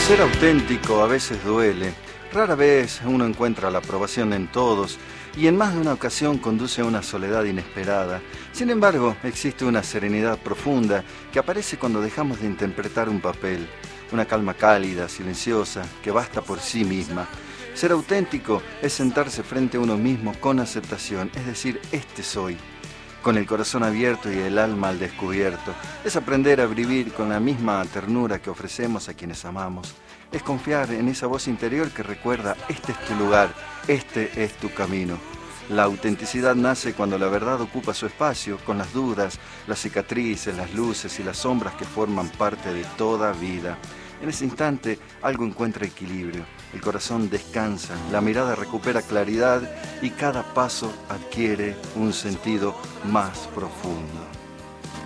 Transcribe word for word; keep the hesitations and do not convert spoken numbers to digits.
Ser auténtico a veces duele. Rara vez uno encuentra la aprobación en todos y en más de una ocasión conduce a una soledad inesperada. Sin embargo, existe una serenidad profunda que aparece cuando dejamos de interpretar un papel. Una calma cálida, silenciosa, que basta por sí misma. Ser auténtico es sentarse frente a uno mismo con aceptación, es decir, este soy. Con el corazón abierto y el alma al descubierto. Es aprender a vivir con la misma ternura que ofrecemos a quienes amamos. Es confiar en esa voz interior que recuerda, este es tu lugar, este es tu camino. La autenticidad nace cuando la verdad ocupa su espacio, con las dudas, las cicatrices, las luces y las sombras que forman parte de toda vida. En ese instante, algo encuentra equilibrio. El corazón descansa, la mirada recupera claridad y cada paso adquiere un sentido más profundo.